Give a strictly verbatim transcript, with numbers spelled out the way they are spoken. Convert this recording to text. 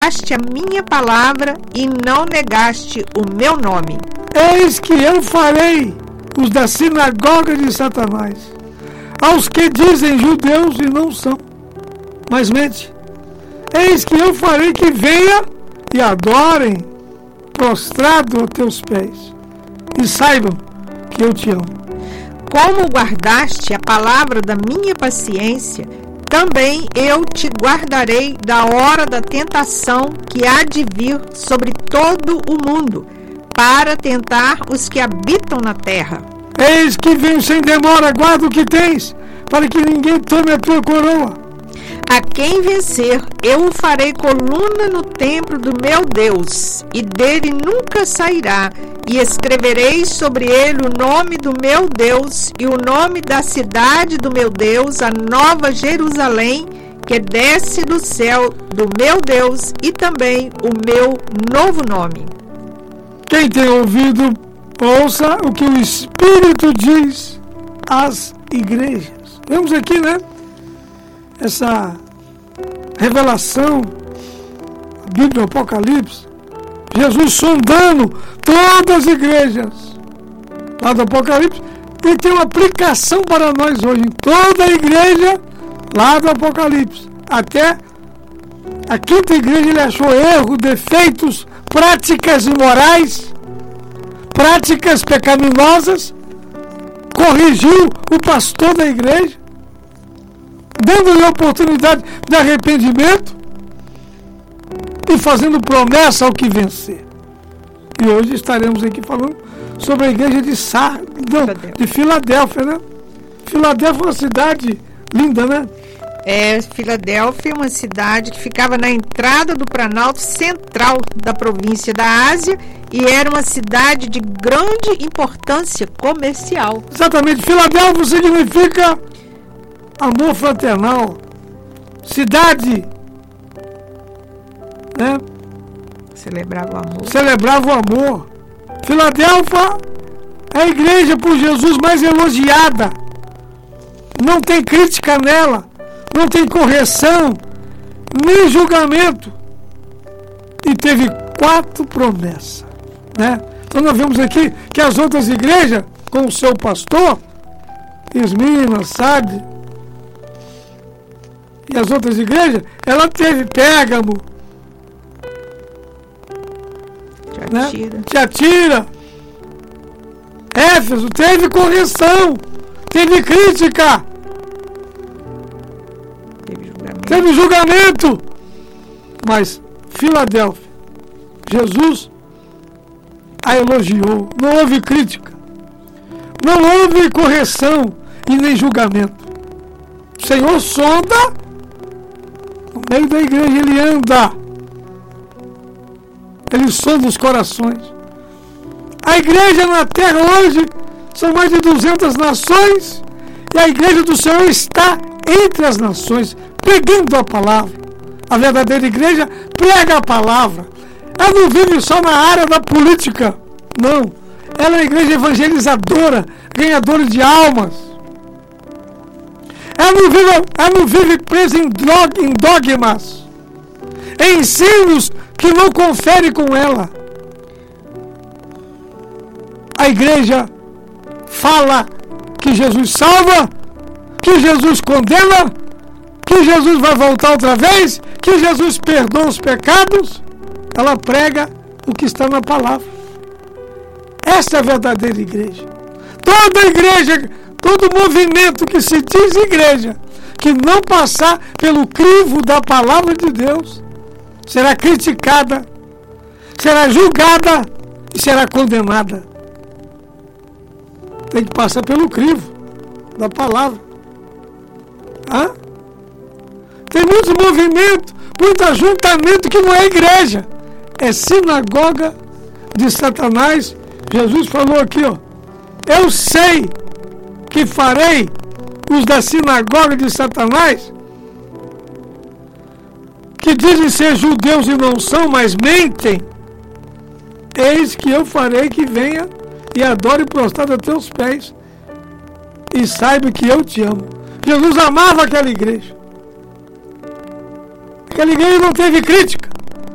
a minha palavra e não negaste o meu nome. Eis que eu farei os da sinagoga de Satanás, aos que dizem judeus e não são, mas mente. Eis que eu farei que venha e adorem, prostrado aos teus pés, e saibam que eu te amo. Como guardaste a palavra da minha paciência, também eu te guardarei da hora da tentação que há de vir sobre todo o mundo, para tentar os que habitam na terra. Eis que venho sem demora, guarda o que tens, para que ninguém tome a tua coroa. A quem vencer, eu o farei coluna no templo do meu Deus, e dele nunca sairá, e escreverei sobre ele o nome do meu Deus e o nome da cidade do meu Deus, a nova Jerusalém, que desce do céu do meu Deus, e também o meu novo nome. Quem tem ouvido, ouça o que o Espírito diz às igrejas. Vemos aqui, né? Essa revelação, a Bíblia, o Apocalipse, Jesus sondando todas as igrejas lá do Apocalipse, e tem uma aplicação para nós hoje, em toda a igreja lá do Apocalipse. Até a quinta igreja ele achou erro, defeitos, práticas imorais, práticas pecaminosas, corrigiu o pastor da igreja, dando-lhe a oportunidade de arrependimento e fazendo promessa ao que vencer. E hoje estaremos aqui falando sobre a igreja de Sar, não, de Filadélfia, né? Filadélfia é uma cidade linda, né? É, Filadélfia é uma cidade que ficava na entrada do Planalto Central da província da Ásia e era uma cidade de grande importância comercial. Exatamente, Filadélfia significa amor fraternal, cidade, né? Celebrava o amor. Celebrava o amor. Filadélfia é a igreja por Jesus mais elogiada. Não tem crítica nela, não tem correção, nem julgamento. E teve quatro promessas, né? Então nós vemos aqui que as outras igrejas, com o seu pastor, Esmirna, Sardes, e as outras igrejas, ela teve Pérgamo, Tiatira, né? Tiatira, Éfeso, teve correção, teve crítica, teve julgamento. teve julgamento, mas Filadélfia, Jesus a elogiou, não houve crítica, não houve correção e nem julgamento. O Senhor sonda no meio da igreja, ele anda, ele sonda os corações. A igreja na terra hoje são mais de duzentas nações e a igreja do Senhor está entre as nações, pregando a palavra. A verdadeira igreja prega a palavra. Ela não vive só na área da política, não. Ela é uma igreja evangelizadora, ganhadora de almas. Ela não vive, ela não vive presa em, dog, em dogmas, em ensinos que não conferem com ela. A igreja fala que Jesus salva, que Jesus condena, que Jesus vai voltar outra vez, que Jesus perdoa os pecados. Ela prega o que está na palavra. Essa é a verdadeira igreja. Toda igreja, todo movimento que se diz igreja, que não passar pelo crivo da palavra de Deus, será criticada, será julgada e será condenada. Tem que passar pelo crivo da palavra. Hã? Tem muitos movimentos, muito ajuntamento que não é igreja, é sinagoga de Satanás. Jesus falou aqui, ó, eu sei que farei os da sinagoga de Satanás, que dizem ser judeus e não são, mas mentem. Eis que eu farei que venha e adore prostrado a teus pés e saiba que eu te amo. Jesus amava aquela igreja. Aquela igreja não teve crítica,